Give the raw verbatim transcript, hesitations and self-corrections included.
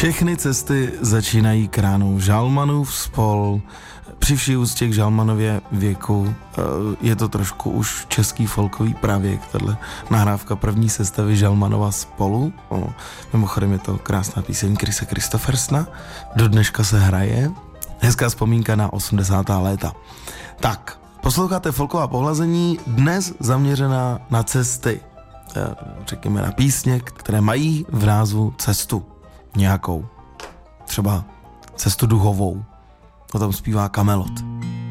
Všechny cesty začínají kránou Žalmanův spol. Při vší úctě k Žalmanově věku je to trošku už český folkový pravěk, tahle nahrávka první sestavy Žalmanova spolu. O, mimochodem je to krásná píseň Krise Kristoffersna, do dneška se hraje. Hezká vzpomínka na osmdesátá léta. Tak, posloucháte folková pohlazení, dnes zaměřená na cesty. Řekněme na písně, které mají v názvu cestu nějakou. Třeba cestu duhovou. O tom zpívá Kamelot.